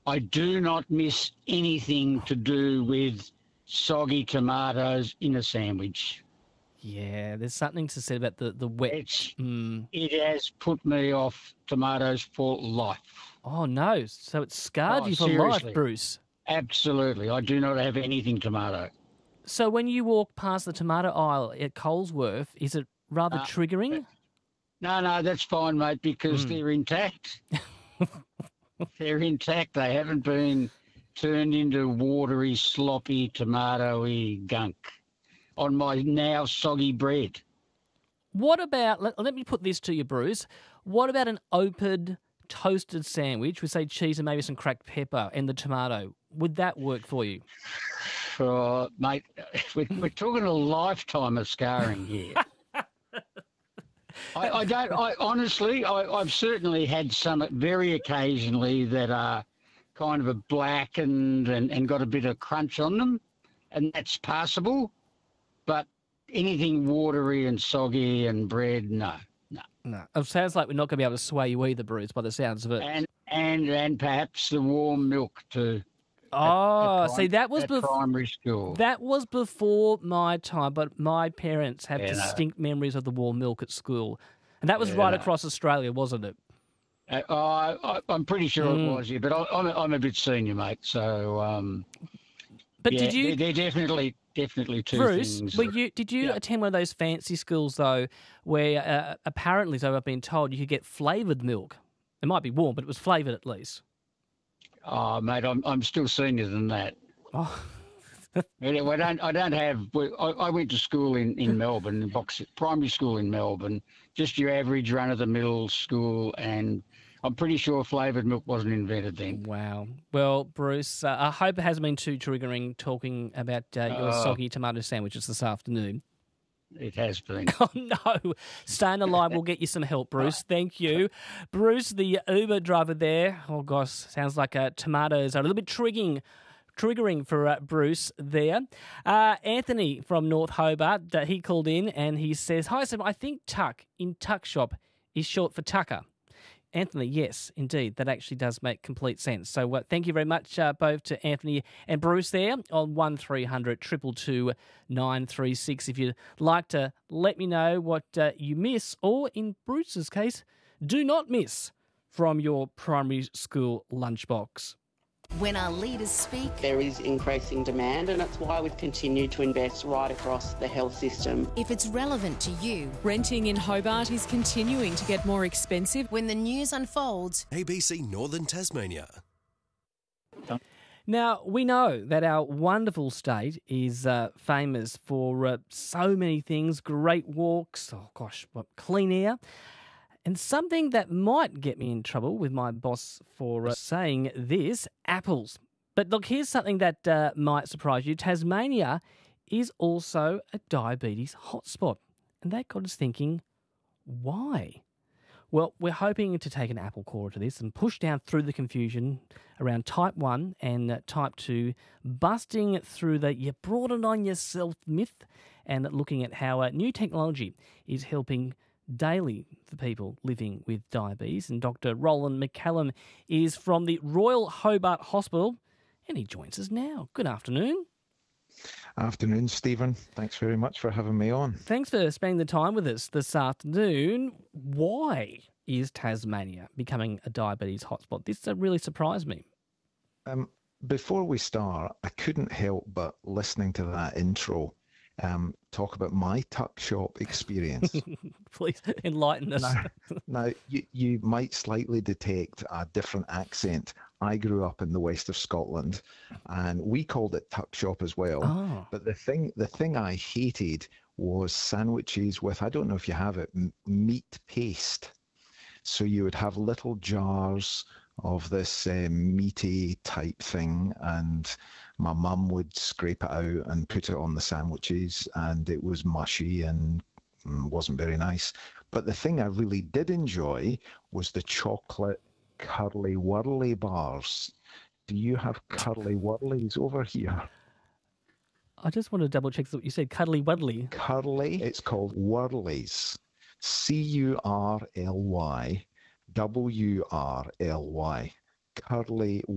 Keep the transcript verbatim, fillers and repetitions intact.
I do not miss anything to do with soggy tomatoes in a sandwich. Yeah, there's something to say about the, the wet... It's, Mm. It has put me off tomatoes for life. Oh, no. So it's scarred Oh, you for seriously. life, Bruce. Absolutely. I do not have anything tomato. So when you walk past the tomato aisle at Colesworth, is it rather Uh, triggering? No, no, that's fine, mate, because Mm. they're intact. They're intact. They haven't been turned into watery, sloppy, tomatoey gunk on my now soggy bread. What about, let, let me put this to you, Bruce. What about an open toasted sandwich with, say, cheese and maybe some cracked pepper and the tomato? Would that work for you? Oh, mate, we're, we're talking a lifetime of scarring here. I, I don't, I honestly, I, I've certainly had some very occasionally that are kind of a blackened and, and got a bit of crunch on them, and that's passable. But anything watery and soggy and bread, no, no. No. It sounds like we're not going to be able to sway you either, Bruce, by the sounds of it. And and and perhaps the warm milk too. Oh, at, at see, that was at bef- primary school. That was before my time, but my parents have Yeah, no. distinct memories of the warm milk at school. And that was Yeah, right no. across Australia, wasn't it? Uh, oh, I, I, I'm pretty sure Mm. it was, yeah, but I, I'm, a, I'm a bit senior, mate. So, um, But yeah, did you, They're, they're definitely, definitely two Bruce, things. were that- you, did you yeah. attend one of those fancy schools, though, where uh, apparently, so I've been told, you could get flavoured milk? It might be warm, but it was flavoured at least. Oh, mate, I'm I'm still senior than that. Oh, Anyway, I don't I don't have. I, I went to school in in Melbourne, in Box, primary school in Melbourne, just your average run of the mill school, and I'm pretty sure flavoured milk wasn't invented then. wow. Well, Bruce, uh, I hope it hasn't been too triggering talking about uh, your Oh. soggy tomato sandwiches this afternoon. It has been. Oh, no. Stay on the line. We'll get you some help, Bruce. Thank you. Bruce, the Uber driver there. Oh, gosh, sounds like uh, tomatoes are a little bit triggering triggering for uh, Bruce there. Uh, Anthony from North Hobart, uh, he called in and he says, "Hi, Sam, I think tuck in tuck shop is short for tucker." Anthony, yes, indeed. That actually does make complete sense. So uh, thank you very much uh, both to Anthony and Bruce there on one three hundred two two two nine three six. If you'd like to let me know what uh, you miss, or in Bruce's case, do not miss from your primary school lunchbox. When our leaders speak, There is increasing demand, and that's why we've continued to invest right across the health system. if it's relevant to you, Renting in Hobart is continuing to get more expensive. when the news unfolds, A B C Northern Tasmania. Now, we know that our wonderful state is uh, famous for uh, so many things, great walks, oh gosh, what, clean air, and something that might get me in trouble with my boss for uh, saying this, apples. But look, here's something that uh, might surprise you. Tasmania is also a diabetes hotspot, and that got us thinking, why? Well, we're hoping to take an apple core to this and push down through the confusion around type one and uh, type two, busting through the you brought it on yourself myth and looking at how uh, new technology is helping daily for people living with diabetes. And Doctor Roland McCallum is from the Royal Hobart Hospital and he joins us now. Good afternoon. Afternoon, Stephen. Thanks very much for having me on. Thanks for spending the time with us this afternoon. Why is Tasmania becoming a diabetes hotspot? This uh, really surprised me. Um, before we start, I couldn't help but listening to that intro um, talk about my tuck shop experience. Please enlighten us. now, now you, you might slightly detect a different accent. I grew up in the west of Scotland, and we called it tuck shop as well. Oh. But the thing, the thing I hated was sandwiches with, I don't know if you have it, m- meat paste. So you would have little jars of this uh, meaty type thing, and my mum would scrape it out and put it on the sandwiches, and it was mushy and mm, wasn't very nice. But the thing I really did enjoy was the chocolate curly whirly bars. Do you have curly whirlies over here? I just want to double check that you said cuddly wuddly. Curly, it's called whirlies. C U R L Y W R L Y. Curly